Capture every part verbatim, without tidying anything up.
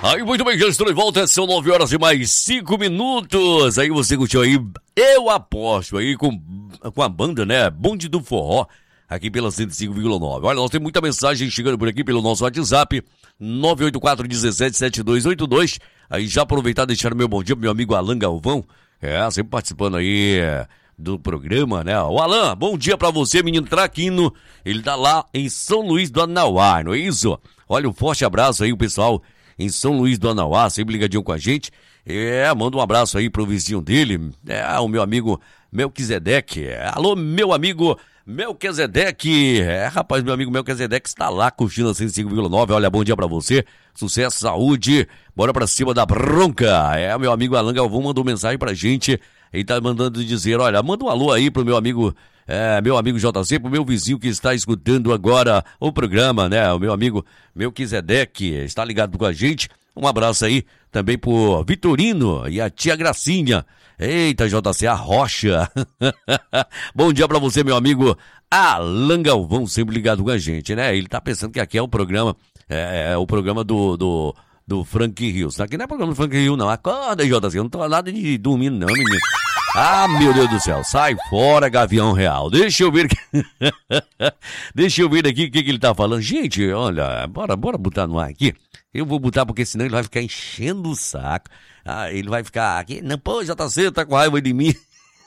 Aí, muito bem, já estou de volta, são nove horas e mais cinco minutos. Aí você curtiu aí, eu aposto aí com, com a banda, né, Bonde do Forró, aqui pela cento e cinco vírgula nove. Olha, nós temos muita mensagem chegando por aqui pelo nosso WhatsApp, nove oito quatro, um sete, sete dois oito dois. Aí já aproveitar e deixar o meu bom dia pro meu amigo Alan Galvão, é, sempre participando aí do programa, né? O Alan, bom dia pra você, menino traquino. Ele tá lá em São Luís do Anauá, não é isso? Olha, um forte abraço aí, o pessoal em São Luís do Anauá, sempre ligadinho com a gente. É, manda um abraço aí pro vizinho dele, é, o meu amigo Melquisedeque. Alô, meu amigo Melquisedeque. É, rapaz, meu amigo Melquisedeque está lá curtindo a cento e cinco vírgula nove. Olha, bom dia pra você, sucesso, saúde, bora pra cima da bronca. É, meu amigo Alan Galvão mandou mensagem pra gente. Ele tá mandando dizer, olha, manda um alô aí pro meu amigo, é, meu amigo J C, pro meu vizinho que está escutando agora o programa, né? O meu amigo Melquisedeque está ligado com a gente. Um abraço aí também pro Vitorino e a tia Gracinha. Eita, J C, a Rocha. Bom dia pra você, meu amigo Alan Galvão, sempre ligado com a gente, né? Ele tá pensando que aqui é o programa, é, é o programa do... do do Frank Rios. Aqui não é programa do Frank Rios, não. Acorda, J C, eu não tô nada de dormindo, não, menino. Ah, meu Deus do céu, sai fora, Gavião Real. Deixa eu ver aqui. Deixa eu ver aqui o que, que ele tá falando. Gente, olha, bora, bora botar no ar aqui. Eu vou botar porque senão ele vai ficar enchendo o saco. Ah, ele vai ficar aqui. Não, pô, J C, tá com raiva de mim.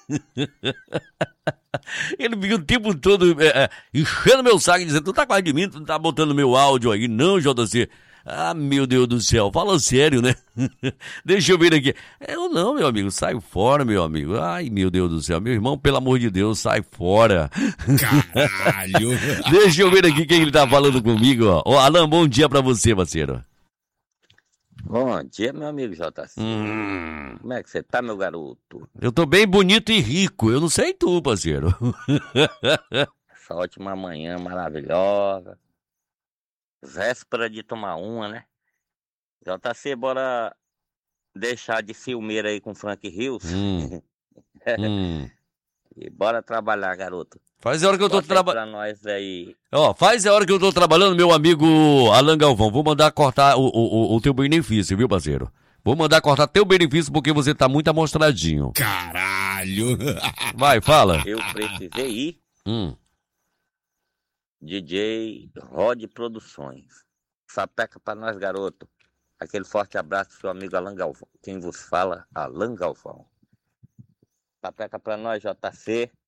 Ele fica o tempo todo é, é, enchendo meu saco, dizendo, tu tá com raiva de mim, tu não tá botando meu áudio aí. Não, J C. Ah, meu Deus do céu, fala sério, né? Deixa eu ver aqui. Eu não, meu amigo, sai fora, meu amigo. Ai, meu Deus do céu, meu irmão, pelo amor de Deus, sai fora. Caralho. Deixa eu ver aqui quem ele tá falando comigo, ó. Ô, Alan, bom dia pra você, parceiro. Bom dia, meu amigo J C. Hum. Como é que você tá, meu garoto? Eu tô bem bonito e rico, eu não sei tu, parceiro. Essa ótima manhã maravilhosa. Véspera de tomar uma, né? J C, bora deixar de ciumeira aí com Frank Rios. Hum. hum. E bora trabalhar, garoto. Faz a hora que eu tô trabalhando. Pra nós aí. Ó, faz a hora que eu tô trabalhando, meu amigo Alan Galvão. Vou mandar cortar o, o, o teu benefício, viu, parceiro? Vou mandar cortar teu benefício porque você tá muito amostradinho. Caralho. Vai, fala. Eu precisei ir. Hum. D J Rod Produções. Sapeca pra nós, garoto. Aquele forte abraço do seu amigo Alan Galvão. Quem vos fala, Alan Galvão. Sapeca pra nós, J C.